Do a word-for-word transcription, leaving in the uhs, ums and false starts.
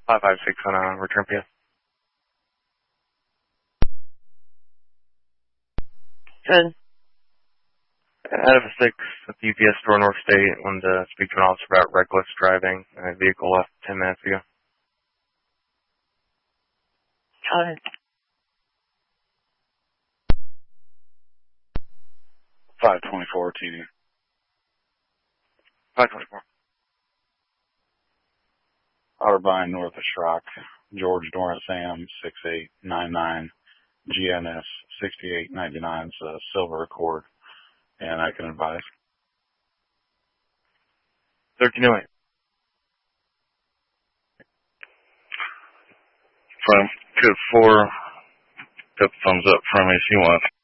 five five six on a return P S. Good. Out of a six at the U P S store North State, wanted to speak to an officer about reckless driving. A vehicle left ten minutes ago. Got it. five twenty-four T D. five twenty-four. Otterbein north of Schrock, George Dora Sam, six eight nine nine, G N S sixty-eight ninety-nine, it's a silver Accord, and I can advise. thirteen oh eight. From code four, got the thumbs up from me if you want.